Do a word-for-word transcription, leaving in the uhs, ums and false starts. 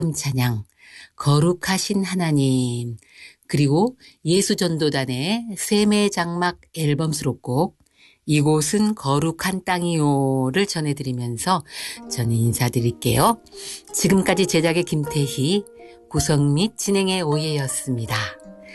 찬양, 거룩하신 하나님, 그리고 예수전도단의 샘의 장막 앨범 수록곡 이곳은 거룩한 땅이요를 전해드리면서 저는 인사드릴게요. 지금까지 제작의 김태희, 구성 및 진행의 오예였습니다.